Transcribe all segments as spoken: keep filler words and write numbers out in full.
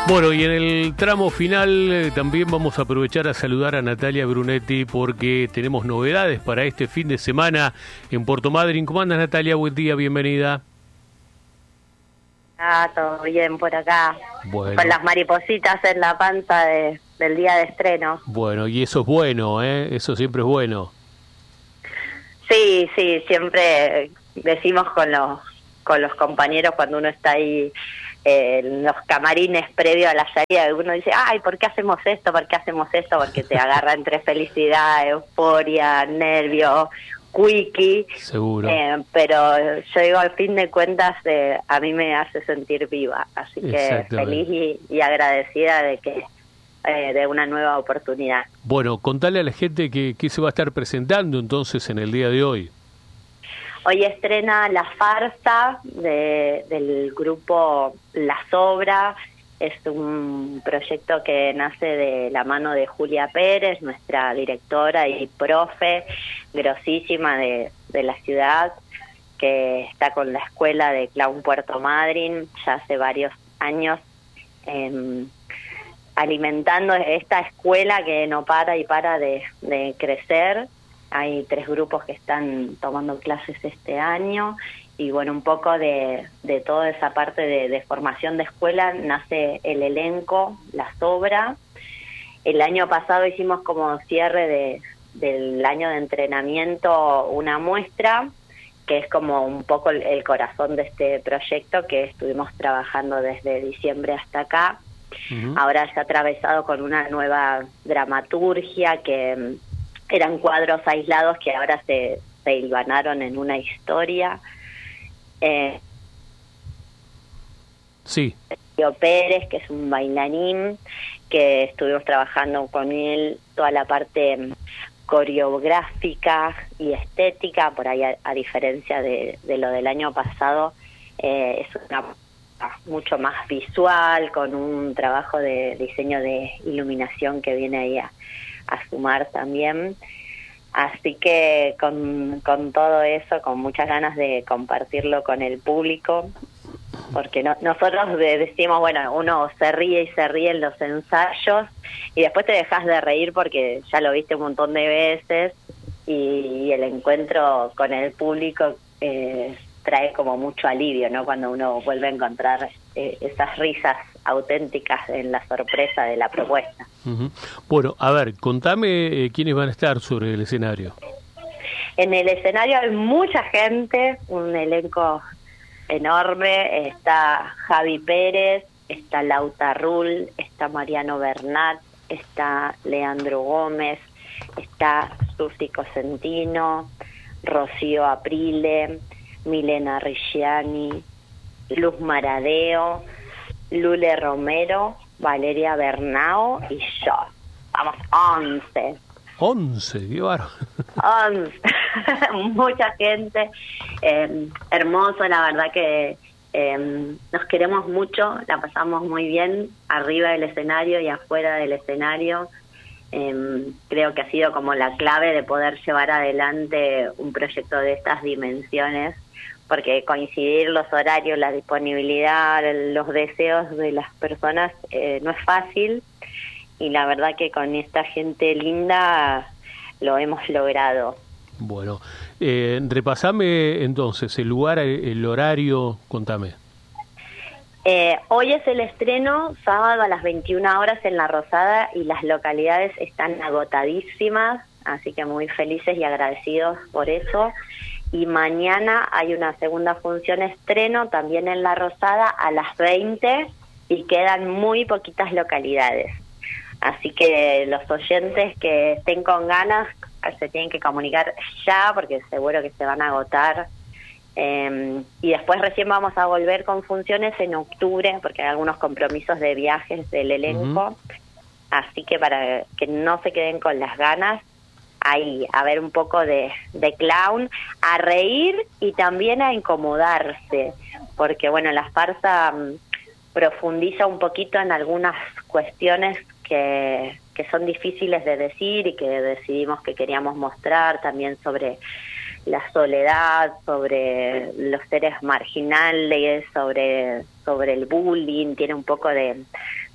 Bueno, y en el tramo final eh, también vamos a aprovechar a saludar a Natalia Brunetti porque tenemos novedades para este fin de semana en Puerto Madryn. ¿Cómo andas, Natalia? Buen día, bienvenida. Ah, todo bien por acá. Bueno. Con las maripositas en la panza de, del día de estreno. Bueno, y eso es bueno, ¿eh? Eso siempre es bueno. Sí, sí, siempre decimos con los, con los compañeros cuando uno está ahí eh, en los camarines previo a la salida, uno dice, ay, ¿por qué hacemos esto? ¿Por qué hacemos esto? Porque te agarra entre felicidad, euforia, nervios, quickie. Seguro. Eh, pero yo digo, al fin de cuentas, eh, a mí me hace sentir viva. Así que feliz y, y agradecida de que eh, de una nueva oportunidad. Bueno, contale a la gente que, que se va a estar presentando entonces en el día de hoy. Hoy estrena La Farsa de, del grupo La Sobra. Es un proyecto que nace de la mano de Julia Pérez, nuestra directora y profe grosísima de, de la ciudad, que está con la escuela de Clown Puerto Madryn ya hace varios años, eh, alimentando esta escuela que no para y para de, de crecer. Hay tres grupos que están tomando clases este año y bueno, un poco de, de toda esa parte de, de formación de escuela nace el elenco, La Sobra. El año pasado hicimos como cierre de, del año de entrenamiento una muestra, que es como un poco el, el corazón de este proyecto que estuvimos trabajando desde diciembre hasta acá. Uh-huh. Ahora se ha atravesado con una nueva dramaturgia que eran cuadros aislados que ahora se, se hilvanaron en una historia. Eh, sí. Sergio Pérez, que es un bailarín, que estuvimos trabajando con él toda la parte coreográfica y estética, por ahí a, a diferencia de, de lo del año pasado, eh, es una mucho más visual, con un trabajo de diseño de iluminación que viene ahí a, a sumar también. Así que con, con todo eso, con muchas ganas de compartirlo con el público, porque no, nosotros decimos, bueno, uno se ríe y se ríe en los ensayos y después te dejas de reír porque ya lo viste un montón de veces y, y el encuentro con el público eh, trae como mucho alivio, ¿no? Cuando uno vuelve a encontrar eh, esas risas auténticas en la sorpresa de la propuesta. Uh-huh. Bueno, a ver, contame eh, quiénes van a estar sobre el escenario. En el escenario hay mucha gente, un elenco enorme. Está Javi Pérez, está Lauta Rull, está Mariano Bernat, está Leandro Gómez, está Susi Cosentino, Rocío Aprile, Milena Ricciani, Luz Maradeo, Lule Romero, Valeria Bernao y yo. Vamos, once. Once, qué bárbaro. Once. Mucha gente. Eh, hermoso, la verdad que eh, nos queremos mucho, la pasamos muy bien arriba del escenario y afuera del escenario. Eh, creo que ha sido como la clave de poder llevar adelante un proyecto de estas dimensiones, porque coincidir los horarios, la disponibilidad, los deseos de las personas eh, no es fácil, y la verdad que con esta gente linda lo hemos logrado. Bueno, eh, repasame entonces el lugar, el horario, contame. Eh, hoy es el estreno, sábado a las veintiuna horas en La Rosada, y las localidades están agotadísimas, así que muy felices y agradecidos por eso. Y mañana hay una segunda función estreno también en La Rosada a las veinte y quedan muy poquitas localidades. Así que los oyentes que estén con ganas se tienen que comunicar ya porque seguro que se van a agotar. Eh, y después recién vamos a volver con funciones en octubre porque hay algunos compromisos de viajes del elenco. Uh-huh. Así que para que no se queden con las ganas, ahí, a ver un poco de, de clown, a reír y también a incomodarse, porque bueno, la farsa um, profundiza un poquito en algunas cuestiones que, que son difíciles de decir y que decidimos que queríamos mostrar, también sobre la soledad, sobre los seres marginales, sobre, sobre el bullying, tiene un poco de,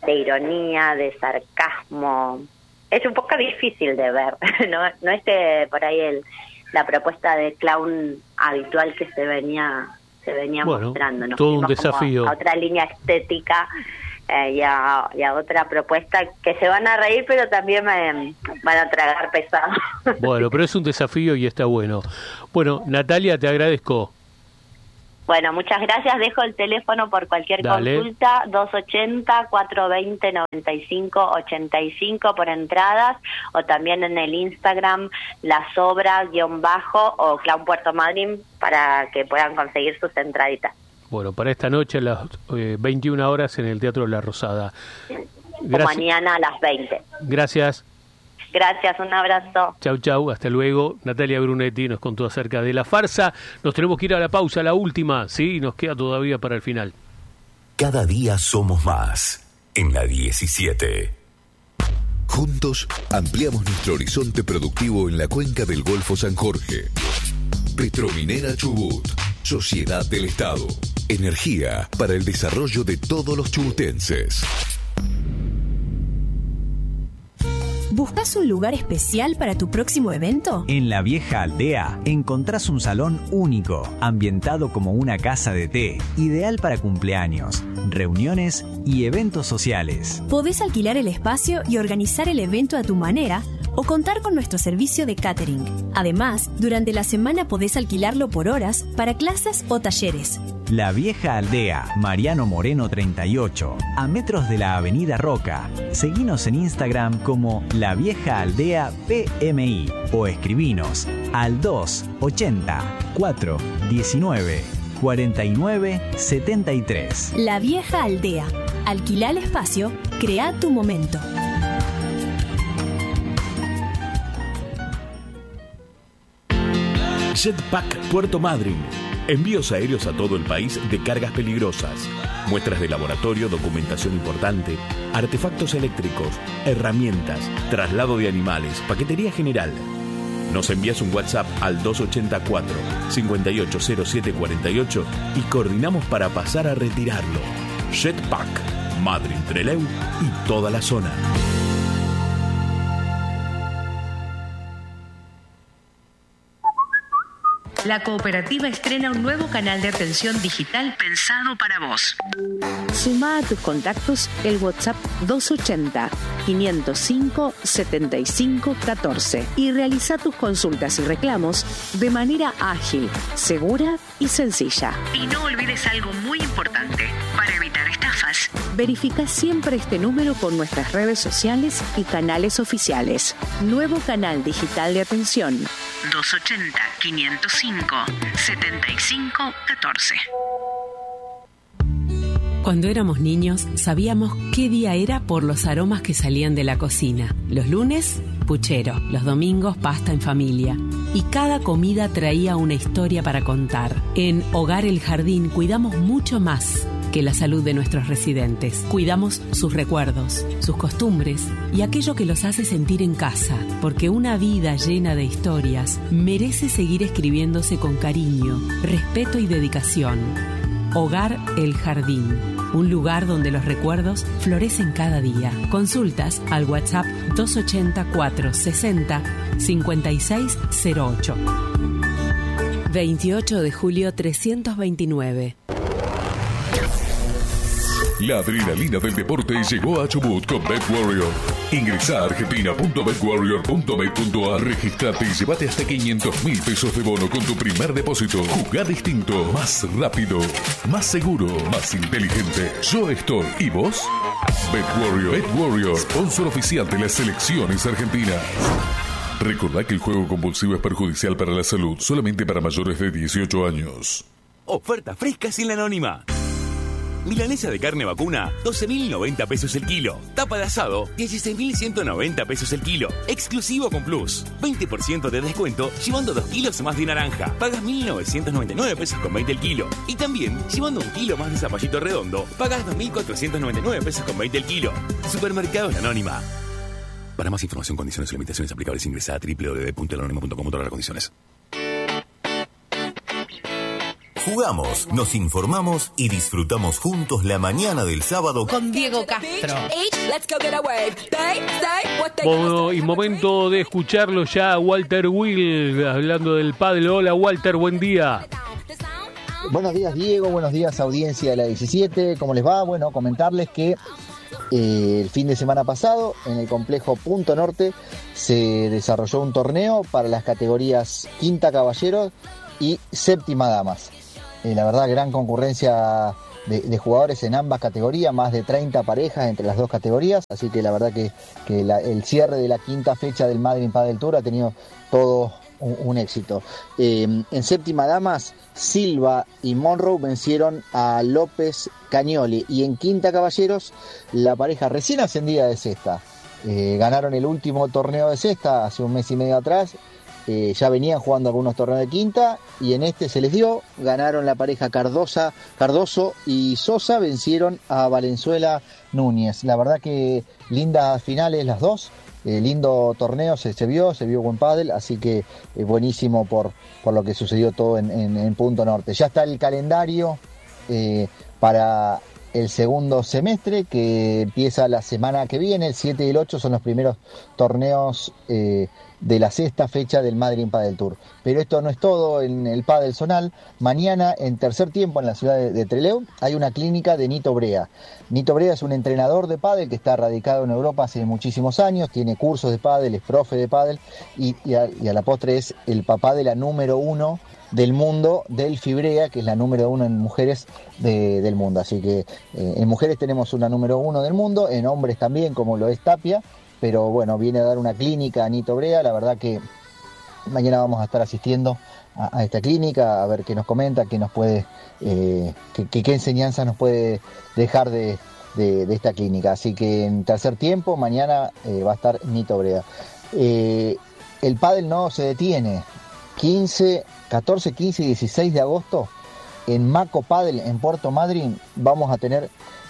de ironía, de sarcasmo. Es un poco difícil de ver, no, no es que por ahí el, la propuesta de clown habitual que se venía se venía bueno, mostrando. Nos todo un desafío. A otra línea estética eh, y, a, y a otra propuesta que se van a reír, pero también me van a tragar pesado. Bueno, pero es un desafío y está bueno. Bueno, Natalia, te agradezco. Bueno, muchas gracias. Dejo el teléfono por cualquier Dale. consulta, dos ochenta, cuatrocientos veinte, noventa y cinco ochenta y cinco por entradas, o también en el Instagram, La Sobra, guión bajo, o Clown Puerto Madryn, para que puedan conseguir sus entraditas. Bueno, para esta noche a las eh, veintiuna horas en el Teatro La Rosada. Gracias. O mañana a las veinte. Gracias. Gracias, un abrazo. Chau, chau, hasta luego. Natalia Brunetti nos contó acerca de la farsa. Nos tenemos que ir a la pausa, la última, sí, nos queda todavía para el final. Cada día somos más en la diecisiete. Juntos ampliamos nuestro horizonte productivo en la cuenca del Golfo San Jorge. Petrominera Chubut, Sociedad del Estado. Energía para el desarrollo de todos los chubutenses. ¿Buscas un lugar especial para tu próximo evento? En La Vieja Aldea encontrás un salón único, ambientado como una casa de té, ideal para cumpleaños, reuniones y eventos sociales. Podés alquilar el espacio y organizar el evento a tu manera o contar con nuestro servicio de catering. Además, durante la semana podés alquilarlo por horas para clases o talleres. La Vieja Aldea, Mariano Moreno treinta y ocho, a metros de la Avenida Roca. Seguinos en Instagram como La Vieja Aldea P M I o escribinos al dos ochenta, cuatro diecinueve, cuarenta y nueve setenta y tres. La Vieja Aldea. Alquilá el espacio, crea tu momento. Jetpack Puerto Madryn. Envíos aéreos a todo el país de cargas peligrosas. Muestras de laboratorio, documentación importante, artefactos eléctricos, herramientas, traslado de animales, paquetería general. Nos envías un WhatsApp al dos ochenta y cuatro, cincuenta y ocho cero siete cuarenta y ocho y coordinamos para pasar a retirarlo. Jetpack, Madryn, Trelew y toda la zona. La cooperativa estrena un nuevo canal de atención digital pensado para vos. Sumá a tus contactos el WhatsApp dos ochenta, quinientos cinco, setenta y cinco catorce y realiza tus consultas y reclamos de manera ágil, segura y sencilla. Y no olvides algo muy importante para evitar estafas. Verifica siempre este número con nuestras redes sociales y canales oficiales. Nuevo canal digital de atención. dos ochenta, quinientos cinco, setenta y cinco catorce. Cuando éramos niños, sabíamos qué día era por los aromas que salían de la cocina. Los lunes, puchero. Los domingos, pasta en familia. Y cada comida traía una historia para contar. En Hogar El Jardín cuidamos mucho más que la salud de nuestros residentes. Cuidamos sus recuerdos, sus costumbres y aquello que los hace sentir en casa, porque una vida llena de historias merece seguir escribiéndose con cariño, respeto y dedicación. Hogar El Jardín, un lugar donde los recuerdos florecen cada día. Consultas al WhatsApp dos ochenta, cuatro sesenta, cincuenta y seis cero ocho. veintiocho de julio trescientos veintinueve. La adrenalina del deporte llegó a Chubut con BetWarrior. Ingresa a argentina punto bet warrior punto bet punto a r, registrate y llévate hasta quinientos mil pesos de bono con tu primer depósito. Jugá distinto, más rápido, más seguro, más inteligente. Yo estoy. ¿Y vos? BetWarrior. BetWarrior, sponsor oficial de las selecciones argentinas. Recordá que el juego compulsivo es perjudicial para la salud, solamente para mayores de dieciocho años. Oferta fresca sin la anónima. Milanesa de carne vacuna, doce mil noventa pesos el kilo. Tapa de asado, dieciséis mil ciento noventa pesos el kilo. Exclusivo con Plus. veinte por ciento de descuento llevando dos kilos más de naranja. Pagas mil novecientos noventa y nueve pesos con veinte el kilo. Y también, llevando un kilo más de zapallito redondo, pagas dos mil cuatrocientos noventa y nueve pesos con veinte el kilo. Supermercados La Anónima. Para más información, condiciones y limitaciones aplicables, ingresa a doble u doble u doble u punto la anónima punto com. Todas las condiciones. Jugamos, nos informamos y disfrutamos juntos la mañana del sábado Con Diego Castro. Bueno, y momento de escucharlo ya a Walter Will hablando del pádel. Hola Walter, buen día. Buenos días Diego, buenos días audiencia de la diecisiete, ¿cómo les va? Bueno, comentarles que eh, el fin de semana pasado en el complejo Punto Norte se desarrolló un torneo para las categorías Quinta Caballeros y Séptima Damas. Eh, la verdad, gran concurrencia de, de jugadores en ambas categorías, más de treinta parejas entre las dos categorías, así que la verdad que, que la, el cierre de la quinta fecha del Madrid Padel Tour ha tenido todo un, un éxito. Eh, en Séptima Damas, Silva y Monroe vencieron a López Cañoli, y en Quinta Caballeros, la pareja recién ascendida de Sexta. Eh, ganaron el último torneo de Sexta hace un mes y medio atrás. Eh, ya venían jugando algunos torneos de quinta y en este se les dio, ganaron la pareja Cardosa, Cardoso y Sosa, vencieron a Valenzuela Núñez. La verdad que lindas finales las dos, eh, lindo torneo se, se vio, se vio buen pádel, así que eh, buenísimo por, por lo que sucedió todo en, en, en Punto Norte. Ya está el calendario eh, para el segundo semestre, que empieza la semana que viene, el siete y el ocho son los primeros torneos eh, de la sexta fecha del Madrid Padel Tour. Pero esto no es todo en el pádel zonal. Mañana, en tercer tiempo, en la ciudad de, de Trelew, hay una clínica de Nito Brea. Nito Brea es un entrenador de pádel que está radicado en Europa hace muchísimos años, tiene cursos de pádel, es profe de pádel y, y, a, y a la postre es el papá de la número uno del mundo, del Fibrea, que es la número uno en mujeres de, del mundo. Así que eh, en mujeres tenemos una número uno del mundo, en hombres también, como lo es Tapia, pero bueno, viene a dar una clínica a Nito Brea. La verdad que mañana vamos a estar asistiendo a, a esta clínica, a ver qué nos comenta, qué nos puede, eh, qué, qué, qué enseñanza nos puede dejar de, de, de esta clínica. Así que en tercer tiempo, mañana eh, va a estar Nito Brea. Eh, el pádel no se detiene. quince, catorce, quince y dieciséis de agosto en Maco Padel en Puerto Madryn vamos a tener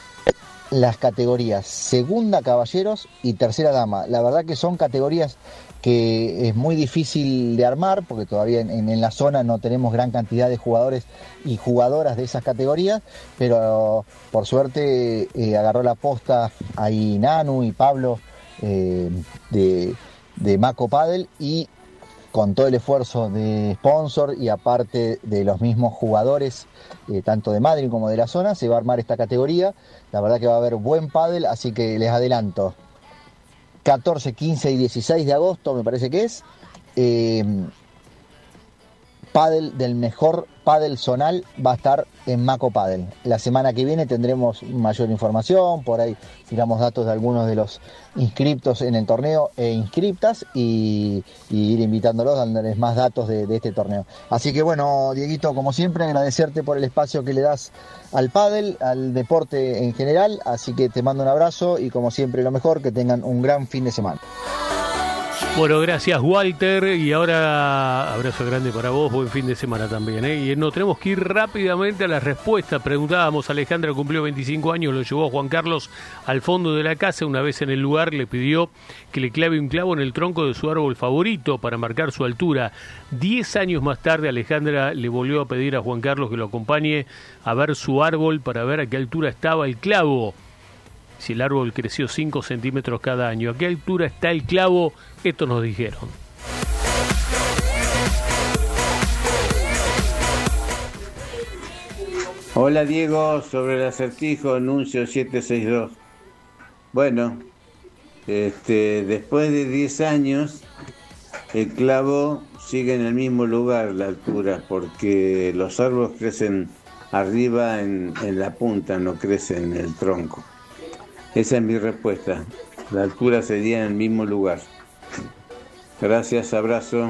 las categorías segunda caballeros y tercera dama. La verdad que son categorías que es muy difícil de armar porque todavía en, en, en la zona no tenemos gran cantidad de jugadores y jugadoras de esas categorías, pero por suerte eh, agarró la posta ahí Nanu y Pablo eh, de, de Maco Padel, y con todo el esfuerzo de sponsor y aparte de los mismos jugadores, eh, tanto de Madrid como de la zona, se va a armar esta categoría. La verdad que va a haber buen pádel, así que les adelanto. catorce, quince y dieciséis de agosto, me parece que es. Eh, pádel del mejor pádel zonal va a estar en Maco Padel. La semana que viene tendremos mayor información, por ahí tiramos datos de algunos de los inscriptos en el torneo e inscriptas y, y ir invitándolos, dándoles más datos de, de este torneo. Así que bueno, Dieguito, como siempre, agradecerte por el espacio que le das al pádel, al deporte en general, así que te mando un abrazo y como siempre lo mejor, que tengan un gran fin de semana. Bueno, gracias Walter, y ahora abrazo grande para vos, buen fin de semana también, ¿eh? Y nos tenemos que ir rápidamente a las respuestas. Preguntábamos, Alejandra cumplió veinticinco años, lo llevó Juan Carlos al fondo de la casa. Una vez en el lugar le pidió que le clave un clavo en el tronco de su árbol favorito para marcar su altura. Diez años más tarde, Alejandra le volvió a pedir a Juan Carlos que lo acompañe a ver su árbol para ver a qué altura estaba el clavo. Si el árbol creció cinco centímetros cada año, ¿a qué altura está el clavo? Esto nos dijeron. Hola Diego, sobre el acertijo, anuncio siete seis dos. Bueno, este, después de diez años, el clavo sigue en el mismo lugar, la altura, porque los árboles crecen arriba en, en la punta, no crecen en el tronco. Esa es mi respuesta. La altura sería en el mismo lugar. Gracias, abrazo.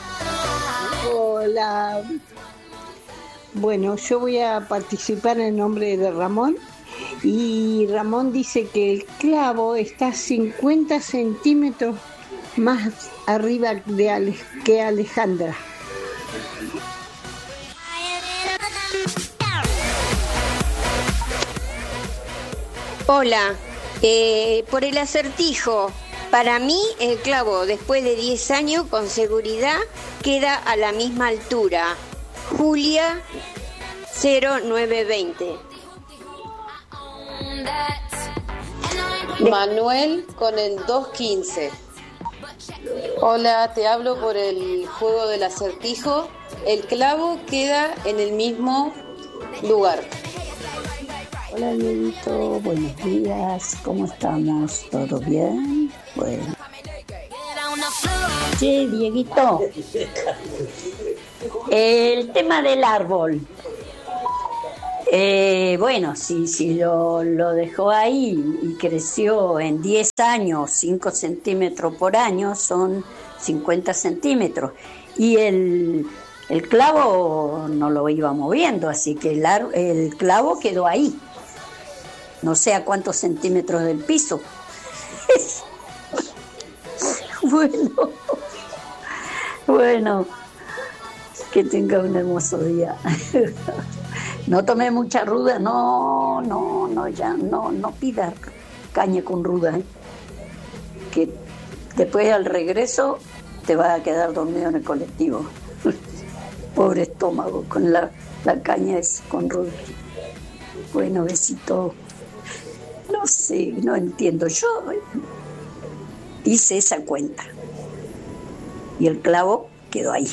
Hola. Bueno, yo voy a participar en nombre de Ramón. Y Ramón dice que el clavo está cincuenta centímetros más arriba de Ale- que Alejandra. Hola. Eh, por el acertijo, para mí el clavo después de diez años con seguridad queda a la misma altura. Julia cero nueve veinte. Manuel con el dos quince. Hola, te hablo por el juego del acertijo. El clavo queda en el mismo lugar. Hola, Dieguito, buenos días, ¿cómo estamos? ¿Todo bien? Bueno. Sí, Dieguito, el tema del árbol. Eh, bueno, si, si lo, lo dejó ahí y creció en diez años, cinco centímetros por año, son cincuenta centímetros. Y el, el clavo no lo iba moviendo, así que el, ar, el clavo quedó ahí. No sé a cuántos centímetros del piso. Bueno, bueno, que tenga un hermoso día. No tomé mucha ruda, no, no, no, ya, no, no pida caña con ruda, ¿eh? Que después al regreso te vas a quedar dormido en el colectivo. Pobre estómago con la, la caña es con ruda. Bueno, besito. No sé, no entiendo. Yo hice esa cuenta y el clavo quedó ahí.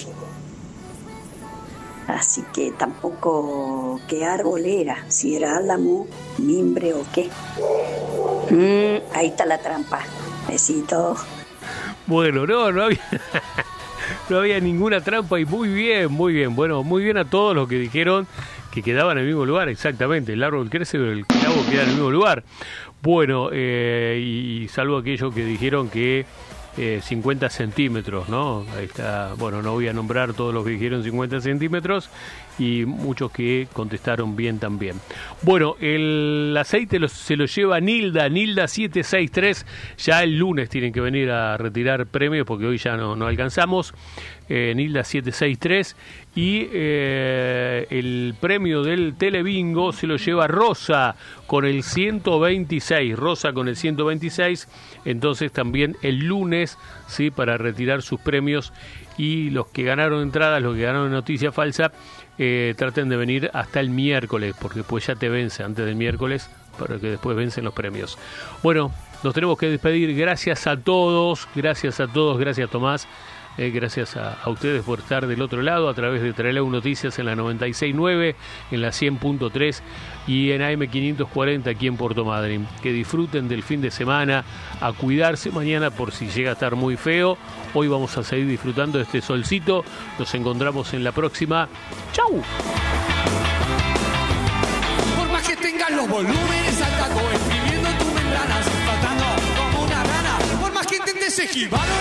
Así que tampoco qué árbol era, si era álamo, mimbre o qué. Mm, ahí está la trampa. Besito. Bueno, no, no había, no había ninguna trampa y muy bien, muy bien. Bueno, muy bien a todos los que dijeron que quedaban en el mismo lugar, exactamente. El árbol crece, pero el clavo queda en el mismo lugar. Bueno, eh, y, y salvo aquellos que dijeron que Eh, cincuenta centímetros, ¿no? Ahí está, bueno, no voy a nombrar todos los que dijeron cincuenta centímetros y muchos que contestaron bien también. Bueno, el aceite lo, se lo lleva Nilda, Nilda siete seis tres, ya el lunes tienen que venir a retirar premios porque hoy ya no, no alcanzamos. Eh, Nilda siete seis tres y eh, el premio del Telebingo se lo lleva Rosa con el ciento veintiséis, Rosa con el ciento veintiséis, entonces también el lunes, sí, para retirar sus premios, y los que ganaron entradas, los que ganaron noticia falsa, eh, traten de venir hasta el miércoles, porque pues ya te vence antes del miércoles, para que después vencen los premios. Bueno, nos tenemos que despedir, gracias a todos, gracias a todos, gracias Tomás. Eh, gracias a, a ustedes por estar del otro lado a través de Treleu Noticias en la noventa y seis punto nueve, en la cien punto tres y en A M quinientos cuarenta aquí en Puerto Madryn. Que disfruten del fin de semana, a cuidarse mañana por si llega a estar muy feo. Hoy vamos a seguir disfrutando de este solcito. Nos encontramos en la próxima. ¡Chau! Por más que tengas los volúmenes al taco, escribiendo tus membranas, faltando como una rana. Por más que intentes esquivar